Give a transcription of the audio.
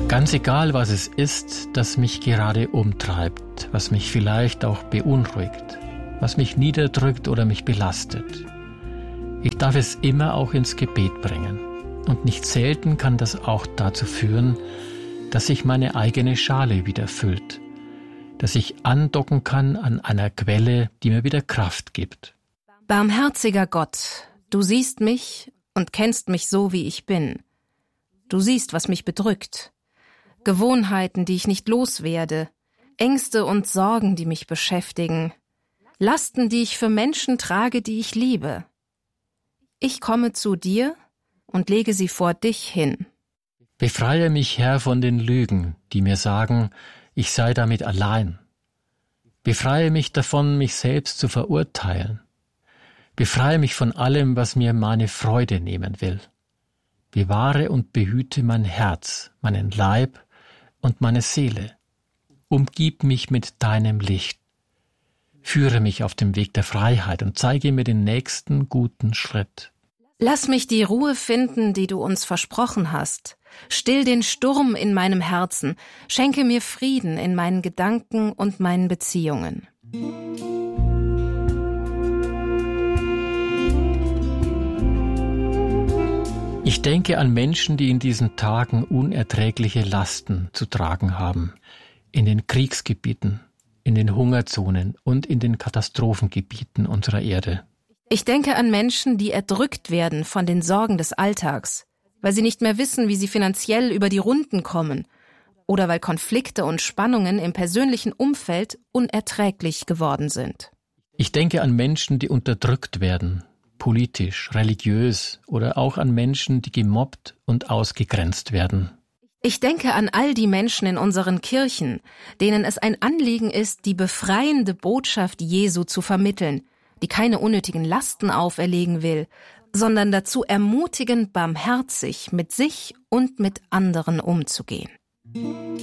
Ganz egal, was es ist, das mich gerade umtreibt, was mich vielleicht auch beunruhigt, was mich niederdrückt oder mich belastet. Ich darf es immer auch ins Gebet bringen. Und nicht selten kann das auch dazu führen, dass sich meine eigene Schale wieder füllt, dass ich andocken kann an einer Quelle, die mir wieder Kraft gibt. Barmherziger Gott, du siehst mich und kennst mich so, wie ich bin. Du siehst, was mich bedrückt. Gewohnheiten, die ich nicht loswerde, Ängste und Sorgen, die mich beschäftigen, Lasten, die ich für Menschen trage, die ich liebe. Ich komme zu dir und lege sie vor dich hin. Befreie mich, Herr, von den Lügen, die mir sagen, ich sei damit allein. Befreie mich davon, mich selbst zu verurteilen. Befreie mich von allem, was mir meine Freude nehmen will. Bewahre und behüte mein Herz, meinen Leib und meine Seele. Umgib mich mit deinem Licht. Führe mich auf dem Weg der Freiheit und zeige mir den nächsten guten Schritt. Lass mich die Ruhe finden, die du uns versprochen hast. Still den Sturm in meinem Herzen. Schenke mir Frieden in meinen Gedanken und meinen Beziehungen. Ich denke an Menschen, die in diesen Tagen unerträgliche Lasten zu tragen haben. In den Kriegsgebieten, in den Hungerzonen und in den Katastrophengebieten unserer Erde. Ich denke an Menschen, die erdrückt werden von den Sorgen des Alltags, weil sie nicht mehr wissen, wie sie finanziell über die Runden kommen oder weil Konflikte und Spannungen im persönlichen Umfeld unerträglich geworden sind. Ich denke an Menschen, die unterdrückt werden, politisch, religiös oder auch an Menschen, die gemobbt und ausgegrenzt werden. Ich denke an all die Menschen in unseren Kirchen, denen es ein Anliegen ist, die befreiende Botschaft Jesu zu vermitteln, die keine unnötigen Lasten auferlegen will, sondern dazu ermutigen, barmherzig mit sich und mit anderen umzugehen.